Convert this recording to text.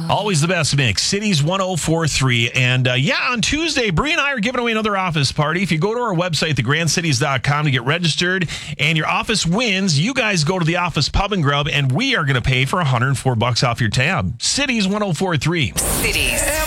Always the best mix. Cities 1043. And on Tuesday, Bree and I are giving away another office party. If you go to our website, thegrandcities.com, to get registered and your office wins, you guys go to the office pub and grub, and we are going to pay for $104 off your tab. Cities 1043. Cities.